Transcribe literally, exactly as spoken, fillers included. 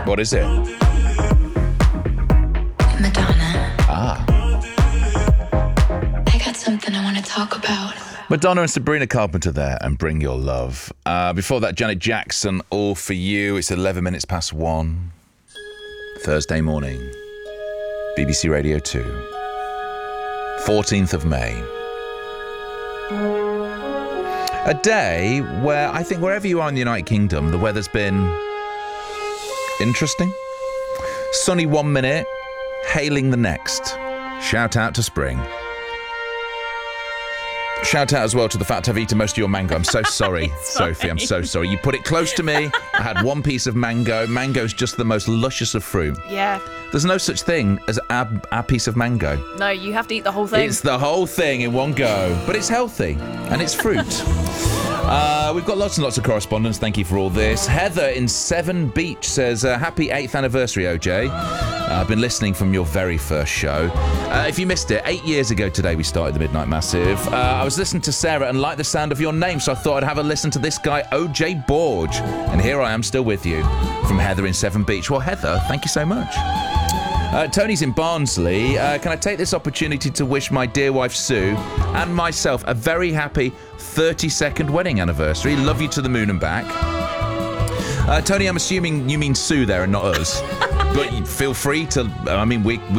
What is it? Madonna. Ah. I got something I want to talk about. Madonna and Sabrina Carpenter there, and Bring Your Love. Uh, before that, Janet Jackson, All For You. It's eleven minutes past one. Thursday morning. B B C Radio two. fourteenth of May. A day where I think wherever you are in the United Kingdom, the weather's been interesting. Sunny one minute, hailing the next. Shout out to spring. Shout out as well to the fact I've eaten most of your mango. I'm so sorry, sorry. Sophie. I'm so sorry. You put it close to me. I had one piece of mango. Mango's just the most luscious of fruit. Yeah. There's no such thing as our, our piece of mango. No, you have to eat the whole thing. It's the whole thing in one go. But it's healthy, and it's fruit. Uh, we've got lots and lots of correspondence. Thank you for all this. Heather in Seven Beach says, uh, happy eighth anniversary, O J. Uh, I've been listening from your very first show. Uh, if you missed it, eight years ago today we started the Midnight Massive. Uh, I was listening to Sarah and liked the sound of your name, so I thought I'd have a listen to this guy, O J Borge. And here I am still with you from Heather in Seven Beach. Well, Heather, thank you so much. Uh, Tony's in Barnsley. Uh, can I take this opportunity to wish my dear wife Sue and myself a very happy thirty-second wedding anniversary. Love you to the moon and back. Uh, Tony, I'm assuming you mean Sue there and not us. But feel free to, I mean, we... we